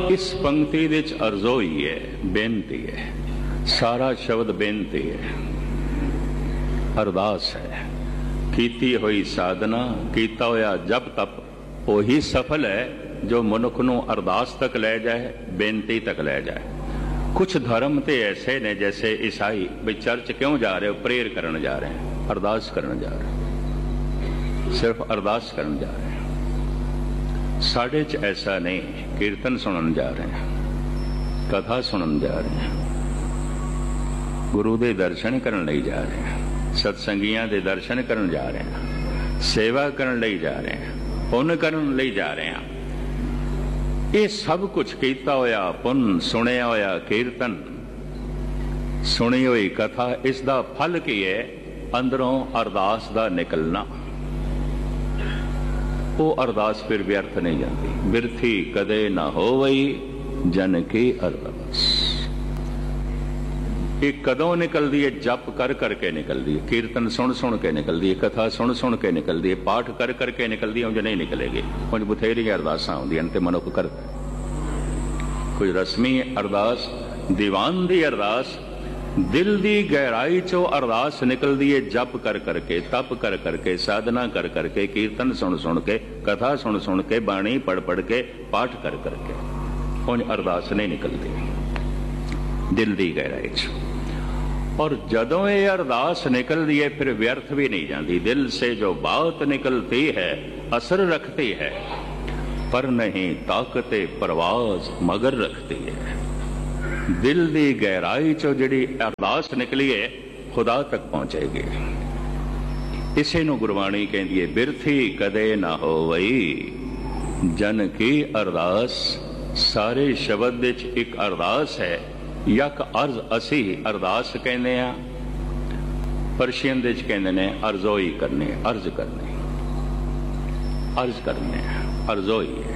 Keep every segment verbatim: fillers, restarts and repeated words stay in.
इस पंक्ति विच अरज़ोई है, बेनती है, सारा शब्द बेनती है, अरदास है। कीती हुई साधना, कीता होया जप तप वही सफल है जो मनुख नूं अरदास तक ले जाए, बेनती तक ले जाए। कुछ धर्म तो ऐसे ने जैसे ईसाई भी चर्च क्यों जा रहे हो, प्रेयर करने जा रहे हैं, अरदास करने जा रहे हैं, सिर्फ अरदास करने जा रहे हैं। साढ़े च ऐसा नहीं, कीर्तन सुनने जा रहे हैं, कथा सुनने जा रहे हैं, गुरु के दर्शन करने लई जा रहे हैं, सत्संगियां दे दर्शन करने जा रहे हैं, सेवा करने लई जा रहे हैं, पुण्य करने लई जा रहे हैं। ये सब कुछ कीता होया पुन, सुनिया होया कीर्तन, सुनी हुई कथा, इसका फल की है? अंदरों अरदास का निकलना। वो अरदास फिर व्यर्थ नहीं जाती। बिरथी कदे ना होवई जन की अरदास। ये कदों निकलती है? जप कर करके निकलती है, कीर्तन सुन सुन के निकलती है, कथा सुन सुन के निकलती है, पाठ कर करके निकलती है। उंज नहीं निकलेगी। उंज बथेरी अरदासां आउंदियां ते मनुख करदा। कोई रस्मी अरदास, दीवान दी अरदास, दिल दी गहराई चो अरदास निकलती है। जप कर करके, तप कर करके, साधना कर करके, कीर्तन सुन सुन के, कथा सुन सुन के, बाणी पढ़ पढ़ के, पाठ कर करके, उंज अरदास नहीं निकलती दिल दी गहराई चो। और जदों ये अरदास निकलती है फिर व्यर्थ भी नहीं जाती। दिल से जो बात निकलती है असर रखती है, पर नहीं ताकते परवाज मगर रखती है। दिल दी गहराई चो जिहड़ी अरदास निकली है खुदा तक पहुंचेगी। इसे नूं गुरबाणी कहती है, बिरथी कदे ना होवई जन की अरदास। सारे शब्द विच एक अरदास है। यक अर्ज असी अरदास कहने आ, परशियन दे कहते ने अर्जोई करने, अर्ज करने, अर्ज करने, अर्जोई है।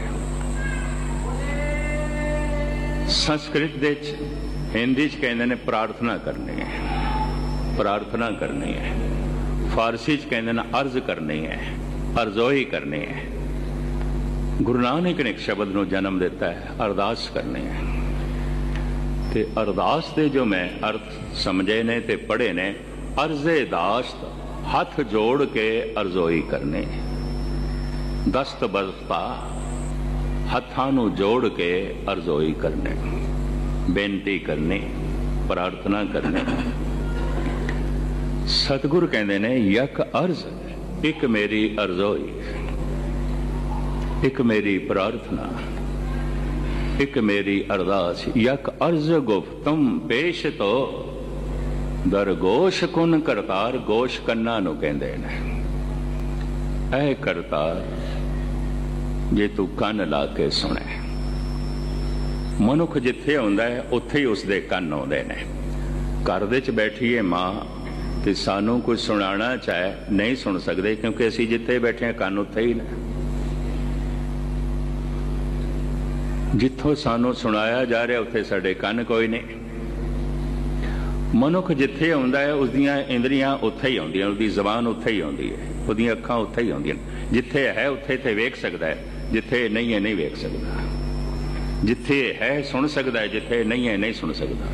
संस्कृत दे हिंदी च कहते ने प्रार्थना करनी है, प्रार्थना करनी है। फारसी च कहते ने अर्ज करनी है, अर्जोई करनी है। गुरु नानक ने एक शब्द नूं जन्म दिता है, अरदास करनी है। ते अरदास दे जो मैं अर्थ समझे ने ते पढ़े ने, अर्जे दास्त हथ जोड़ के अर्जोई करने, दस्त बस्ता हथां नूं जोड़ के अर्जोई करने, बेनती करनी, प्रार्थना करने। सतगुरु कहते ने यक अर्ज, एक मेरी अर्जोई, एक मेरी प्रार्थना, एक मेरी अरदास। यक अर्ज गुफ्तम पेश तो दरगोश कुन करतार। गोश कन्ना नूं कहंदे ने। ऐ करतार जे तू कन ला के सुने। मनुख जिथे आउंदा है उत्थे ही उसदे कन आउंदे ने। घर विच बैठीए मां ते सानू कुछ सुनाना चाहे नहीं सुन सकते, क्योंकि असीं जिथे बैठे कन उत्थे ही ने। जिथों सानू सुनाया जा रहा उत्थे साडे कन कोई नहीं। मनुख जिथे आउंदा है उसदियां इंद्रियां उत्थे ही आउंदियां, उसदी जबान उत्थे ही आउंदी है, उसदियां अखां उत्थे ही आउंदियां। जिथे है उत्थे ते वेख सकदा है, जिथे नहीं है नहीं वेख सकदा। जिथे है सुन सकदा है, जिथे नहीं है नहीं सुन सकदा।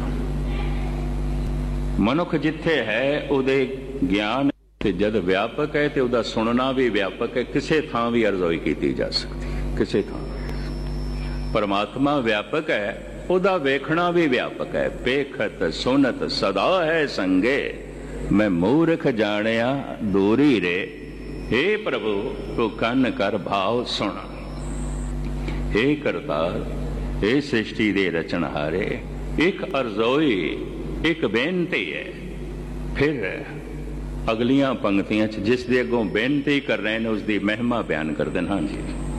मनुख जिथे है उहदे ज्ञान ते जद व्यापक है ते उहदा सुनना भी व्यापक है। किसे थां भी अर्जोई कीती जा सकती है, किसे थां। परमात्मा व्यापक है, उदा वेखना भी व्यापक है। पेखत सुनत सदा है संगे, मैं मूर्ख जानिया दूरी रे। हे प्रभु तू कन कर भाव सुन। हे करतार, हे सृष्टि दे रचनहारे, एक अर्जोई, एक बेनती है। फिर अगलियां पंक्तियां जिस दे अगों बेनती कर रहे हैं उसकी महिमा बयान कर देना। हाँ जी,